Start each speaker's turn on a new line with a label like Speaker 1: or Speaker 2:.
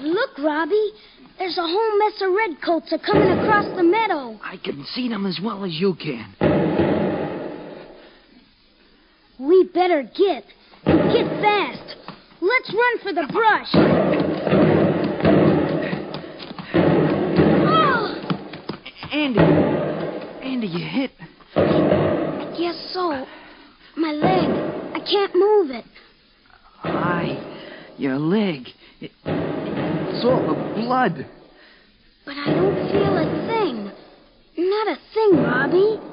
Speaker 1: Look, Robbie. There's a whole mess of redcoats coming across the meadow.
Speaker 2: I can see them as well as you can.
Speaker 1: We better get fast. Let's run for the brush. Oh!
Speaker 2: Andy, you hit?
Speaker 1: I guess so. My leg. I can't move it.
Speaker 2: Your leg. It's all the blood.
Speaker 1: But I don't feel a thing. Not a thing, Robbie.